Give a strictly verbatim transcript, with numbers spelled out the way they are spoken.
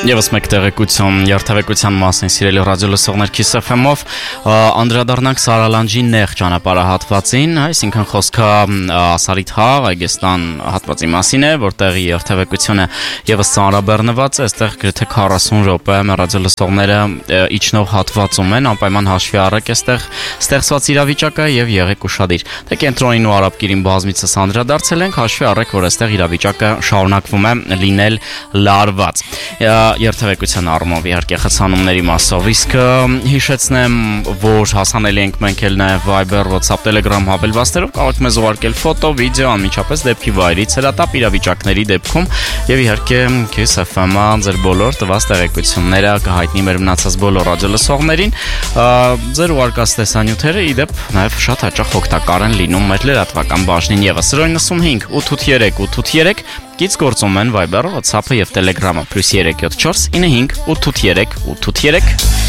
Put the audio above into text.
Եվս մեկ տեղեկություն երթևեկության մասին սիրելի ռադիոլսողներ Kiss F M-ով անդրադառնանք Սարալանջի նեղ ճանապարհահատվածին, այսինքն խոսքը Ասարիթ-Հաղ Այգեստան հատվածի մասին է, որտեղ երթևեկությունը եւս ծանրաբեռնված է, այստեղ գրեթե քառասուն րոպե ռադիոլսողները իջնող հատվածում են, անպայման հաշվի առեք այստեղ ստեղծված իրավիճակը եւ եղեք ուշադիր։ Թե կենտրոնին ու Արաբկիրին բազմիցս անդրադարձել ենք, հաշվի առեք, որ այստեղ իրավիճակը շարունակվում է լինել լարված։ Երթևեկության առումով իհարկե խցանումների մասով, իսկ հիշեցնեմ, որ հասանելի ենք մենք էլ նաև Viber, WhatsApp, Telegram հավելվածներով, կարող եք մեզ ուղարկել ֆոտո, վիդեո, անմիջապես դեպքի վայրից, հրատապ իրավիճակների դեպքում եւ իհարկե Kiss F M-ը ձեր բոլոր տված տեղեկությունները կհայտնի մեր մնացած բոլոր ռադիոլսողներին, ձեր ուղարկած տեսանյութերը ի դեպ նաև շատ հաճախ օգտակար են լինում մեր լրատվական բաժնին եւս zero nine five eight eight three eight eight three Գից գործում են Viber-ը, WhatsApp-ը եւ Telegram-ը +three seven four nine five eight eight three eight eight three